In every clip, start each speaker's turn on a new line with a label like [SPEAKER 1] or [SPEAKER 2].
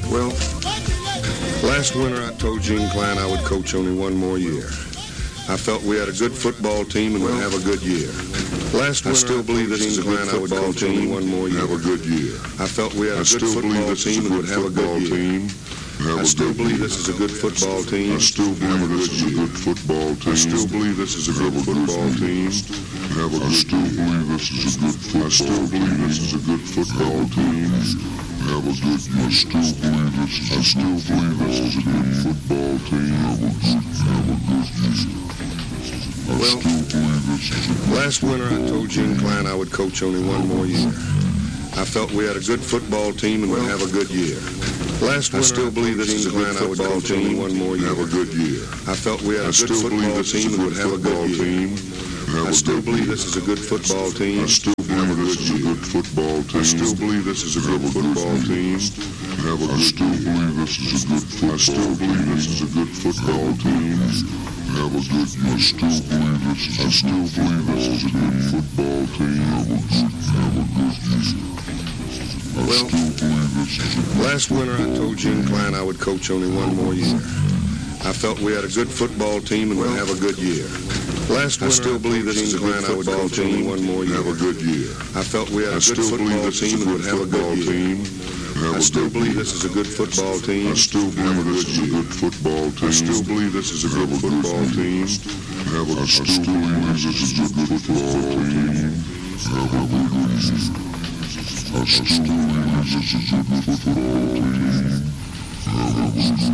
[SPEAKER 1] Well, last winter I told Gene Klein I would coach only one more year. I felt we had a good football team and would have a good year. Last winter I still believe this is a good football team. One more year.
[SPEAKER 2] Have a good year.
[SPEAKER 1] I felt we had a good football team and would have a good year. I still believe this is a good football team.
[SPEAKER 2] I still believe this is a good football team. I still believe this is a good football team. I still believe this is a good football. I still believe this is a good football team. Have a good year. I still believe this is a good football team. Have a good year.
[SPEAKER 1] Well, last winter I told Gene Klein I would coach only one more year. I felt we had a good football team and would have a good year. Last winter I still believe this is a good football team. One more year.
[SPEAKER 2] Have a good year.
[SPEAKER 1] I felt we had a good football team and would have a good year. I still believe this is a good football team.
[SPEAKER 2] I still believe this is a good football team. I still believe this is a good football team. I still believe this is a good football. I still believe this is a good football team. Have a good year. I still believe this is a good football team. Have a good year.
[SPEAKER 1] Well, last winter I told Gene Klein I would coach only one more year. I felt we had a good football team and would have a good year. Last winter I still believe this is a good football team. One more year.
[SPEAKER 2] Have a good year.
[SPEAKER 1] I felt we had a good football team and would have a good year. I still believe this is a good football team.
[SPEAKER 2] I still believe this is a good football team. I still believe this is a good football team. I still believe this is a good football team. Have a good year. I still believe this is a good football team. Have a good year.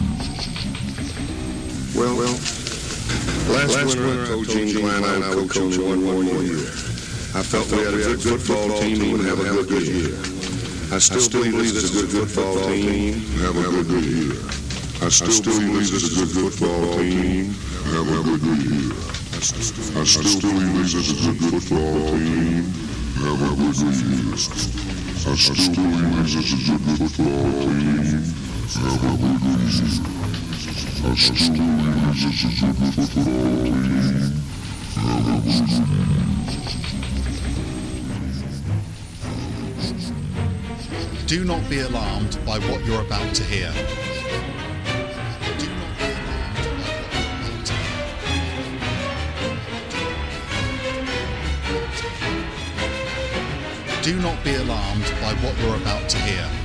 [SPEAKER 1] Well, last winter I told Gene Klein I would coach only one more year. I felt we had a good football team and would have a good year. I still believe this is a good football team.
[SPEAKER 2] Have a good year. I still believe this is a good football team. Have a good year. I still believe this is a good football team. Have a good year. I still believe this is a good football team. Have a good year. I still believe this is a good football team. Have a good year.
[SPEAKER 3] Do not be alarmed by what you're about to hear. Do not be alarmed by what you're about to hear.